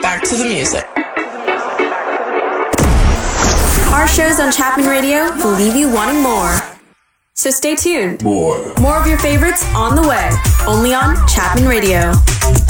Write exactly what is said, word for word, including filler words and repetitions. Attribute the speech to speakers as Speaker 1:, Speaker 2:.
Speaker 1: back to the music.
Speaker 2: Our shows on Chapman Radio will leave you wanting more. So stay tuned.
Speaker 3: More.
Speaker 2: More of your favorites on the way. Only on Chapman Radio.